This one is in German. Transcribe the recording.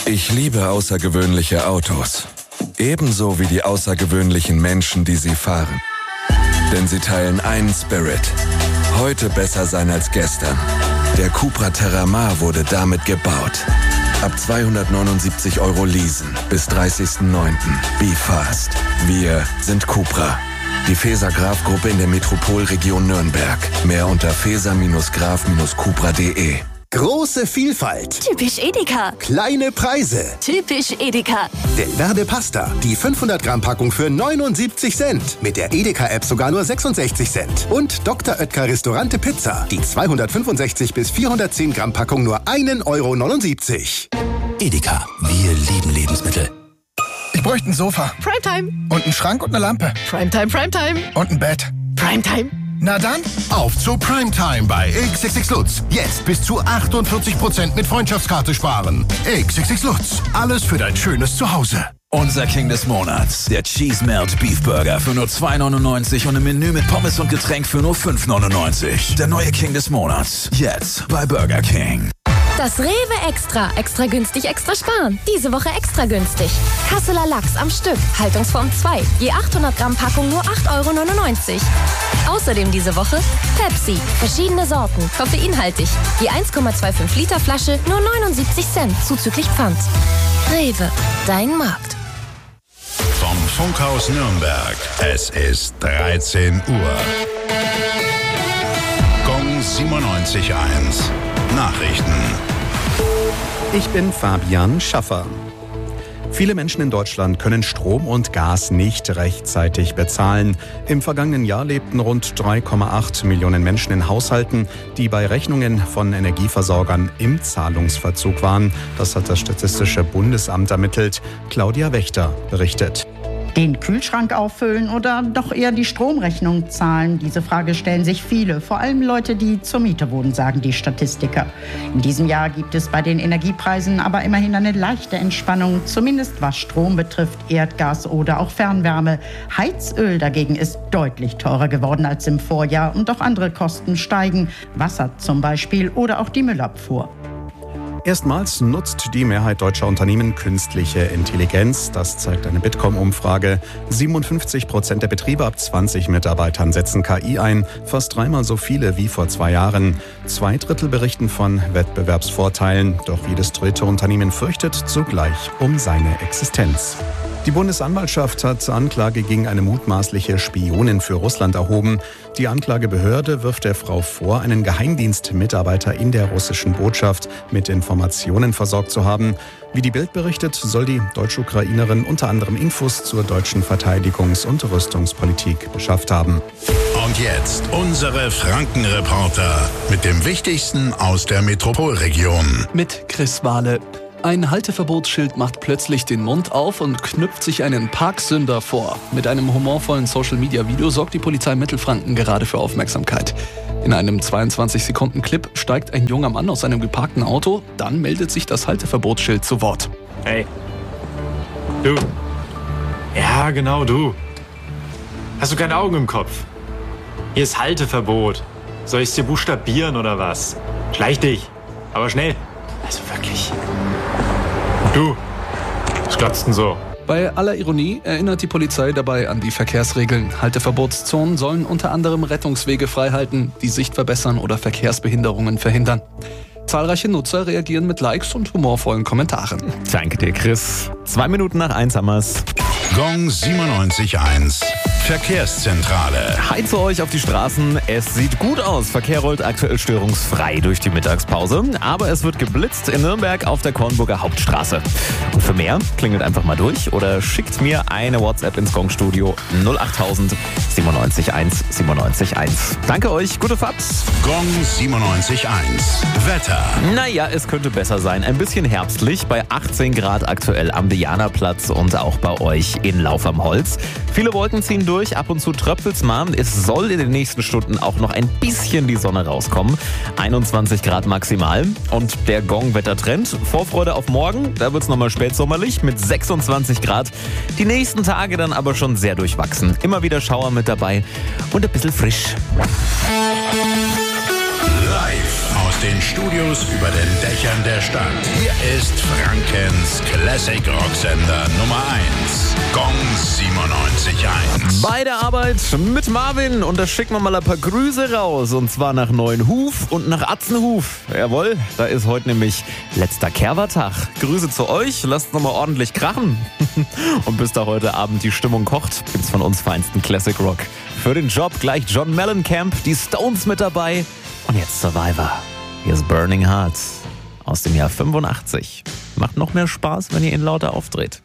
Ich liebe außergewöhnliche Autos. Ebenso wie die außergewöhnlichen Menschen, die sie fahren. Denn sie teilen einen Spirit. Heute besser sein als gestern. Der Cupra Terramar wurde damit gebaut. Ab 279 € leasen bis 30.09. Be fast. Wir sind Cupra. Die Faeser-Graf-Gruppe in der Metropolregion Nürnberg. Mehr unter faeser-graf-cupra.de. Große Vielfalt. Typisch Edeka. Kleine Preise. Typisch Edeka. Delverde Pasta. Die 500 Gramm Packung für 79 Cent. Mit der Edeka-App sogar nur 66 Cent. Und Dr. Oetker Restaurante Pizza. Die 265 bis 410 Gramm Packung nur 1,79 €. Edeka. Wir lieben Lebensmittel. Ich bräuchte ein Sofa. Primetime. Und einen Schrank und eine Lampe. Primetime, Primetime. Und ein Bett. Primetime. Na dann, auf zu Primetime bei XXX Lutz. Jetzt bis zu 48% mit Freundschaftskarte sparen. XXX Lutz. Alles für dein schönes Zuhause. Unser King des Monats. Der Cheese Melt Beef Burger für nur 2,99 € und ein Menü mit Pommes und Getränk für nur 5,99 €. Der neue King des Monats. Jetzt bei Burger King. Das Rewe Extra. Extra günstig, extra sparen. Diese Woche extra günstig. Kasseler Lachs am Stück. Haltungsform 2. Je 800 Gramm Packung nur 8,99 €. Außerdem diese Woche Pepsi. Verschiedene Sorten. Koffeinhaltig. Je 1,25 Liter Flasche nur 79 Cent. Zuzüglich Pfand. Rewe. Dein Markt. Vom Funkhaus Nürnberg. Es ist 13 Uhr. Gong 97.1. Nachrichten. Ich bin Fabian Schaffer. Viele Menschen in Deutschland können Strom und Gas nicht rechtzeitig bezahlen. Im vergangenen Jahr lebten rund 3,8 Millionen Menschen in Haushalten, die bei Rechnungen von Energieversorgern im Zahlungsverzug waren. Das hat das Statistische Bundesamt ermittelt. Claudia Wächter berichtet. Den Kühlschrank auffüllen oder doch eher die Stromrechnung zahlen? Diese Frage stellen sich viele, vor allem Leute, die zur Miete wohnen, sagen die Statistiker. In diesem Jahr gibt es bei den Energiepreisen aber immerhin eine leichte Entspannung, zumindest was Strom betrifft, Erdgas oder auch Fernwärme. Heizöl dagegen ist deutlich teurer geworden als im Vorjahr und auch andere Kosten steigen, Wasser zum Beispiel oder auch die Müllabfuhr. Erstmals nutzt die Mehrheit deutscher Unternehmen künstliche Intelligenz. Das zeigt eine Bitkom-Umfrage. 57% der Betriebe ab 20 Mitarbeitern setzen KI ein, fast dreimal so viele wie vor 2 Jahren. 2/3 berichten von Wettbewerbsvorteilen. Doch jedes dritte Unternehmen fürchtet zugleich um seine Existenz. Die Bundesanwaltschaft hat Anklage gegen eine mutmaßliche Spionin für Russland erhoben. Die Anklagebehörde wirft der Frau vor, einen Geheimdienstmitarbeiter in der russischen Botschaft mit Informationen versorgt zu haben. Wie die Bild berichtet, soll die Deutsch-Ukrainerin unter anderem Infos zur deutschen Verteidigungs- und Rüstungspolitik beschafft haben. Und jetzt unsere Franken-Reporter mit dem Wichtigsten aus der Metropolregion. Mit Chris Wahle. Ein Halteverbotsschild macht plötzlich den Mund auf und knüpft sich einen Parksünder vor. Mit einem humorvollen Social-Media-Video sorgt die Polizei Mittelfranken gerade für Aufmerksamkeit. In einem 22-Sekunden-Clip steigt ein junger Mann aus einem geparkten Auto, dann meldet sich das Halteverbotsschild zu Wort. Hey. Du. Ja, genau du. Hast du keine Augen im Kopf? Hier ist Halteverbot. Soll ich es dir buchstabieren oder was? Schleich dich. Aber schnell. Also wirklich. Du, was glotzt denn so? Bei aller Ironie erinnert die Polizei dabei an die Verkehrsregeln. Halteverbotszonen sollen unter anderem Rettungswege freihalten, die Sicht verbessern oder Verkehrsbehinderungen verhindern. Zahlreiche Nutzer reagieren mit Likes und humorvollen Kommentaren. Danke dir, Chris. 2 Minuten nach 1 haben wir's. Gong 97.1. Verkehrszentrale. Hi zu euch auf die Straßen. Es sieht gut aus. Verkehr rollt aktuell störungsfrei durch die Mittagspause. Aber es wird geblitzt in Nürnberg auf der Kornburger Hauptstraße. Und für mehr klingelt einfach mal durch oder schickt mir eine WhatsApp ins Gong-Studio 08000 97.1 97.1. Danke euch, gute Fahrt. Gong 97.1. Wetter. Naja, es könnte besser sein. Ein bisschen herbstlich, bei 18 Grad aktuell am Dianaplatz und auch bei euch in Lauf am Holz. Viele Wolken ziehen durch, ab und zu tröpfelt's mal. Es soll in den nächsten Stunden auch noch ein bisschen die Sonne rauskommen. 21 Grad maximal. Und der Gong-Wettertrend. Vorfreude auf morgen, da wird's nochmal spätsommerlich mit 26 Grad. Die nächsten Tage dann aber schon sehr durchwachsen. Immer wieder Schauer mit dabei und ein bisschen frisch. Live aus aus den Studios über den Dächern der Stadt. Hier ist Frankens Classic Rocksender Nummer 1. Gong 97.1. Bei der Arbeit mit Marvin und da schicken wir mal ein paar Grüße raus. Und zwar nach Neuenhuf und nach Atzenhuf. Jawohl, da ist heute nämlich letzter Kerbertag. Grüße zu euch, lasst nochmal ordentlich krachen. Und bis da heute Abend die Stimmung kocht, gibt's von uns feinsten Classic Rock. Für den Job gleich John Mellencamp, die Stones mit dabei. Und jetzt Survivor. Hier ist Burning Hearts aus dem Jahr 85. Macht noch mehr Spaß, wenn ihr ihn lauter aufdreht.